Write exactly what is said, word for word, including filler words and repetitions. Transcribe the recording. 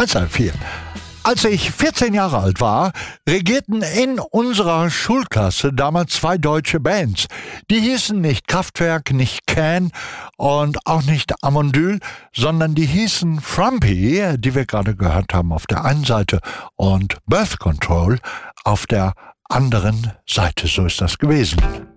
eins eins vier. Als ich vierzehn Jahre alt war, regierten in unserer Schulklasse damals zwei deutsche Bands. Die hießen nicht Kraftwerk, nicht Can und auch nicht Amondyl, sondern die hießen Frumpy, die wir gerade gehört haben auf der einen Seite, und Birth Control auf der anderen Seite. So ist das gewesen.